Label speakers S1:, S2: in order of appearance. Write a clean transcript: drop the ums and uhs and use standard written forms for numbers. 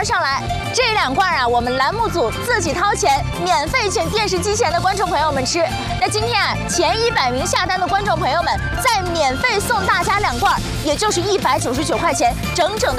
S1: 上来。这2罐啊，我们栏目组自己掏钱，免费请电视机前的观众朋友们吃。那今天啊，前100名下单的观众朋友们，再免费送大家2罐，也就是199块钱，整整的